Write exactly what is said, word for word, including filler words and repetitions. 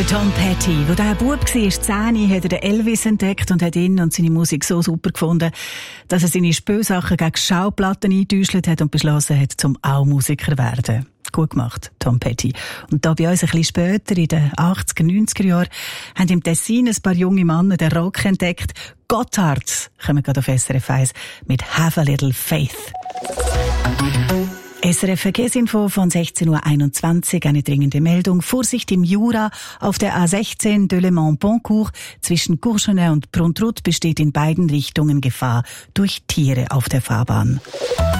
Der Tom Petty, der dieser Bub war, zehn, hat er den Elvis entdeckt und hat ihn und seine Musik so super gefunden, dass er seine Spielsachen gegen Schallplatten eingetäuscht hat und beschlossen hat, zum auch Musiker zu werden. Gut gemacht, Tom Petty. Und da bei uns ein bisschen später, in den achtziger, neunziger Jahren, haben im Tessin ein paar junge Männer den Rock entdeckt. Gotthards kommen gerade auf S R F eins mit Have a Little Faith. S R F Verkehrsinfo von sechzehn Uhr einundzwanzig, eine dringende Meldung. Vorsicht im Jura auf der A sechzehn Delemont-Boncourt zwischen Courchenin und Prontrut besteht in beiden Richtungen Gefahr durch Tiere auf der Fahrbahn.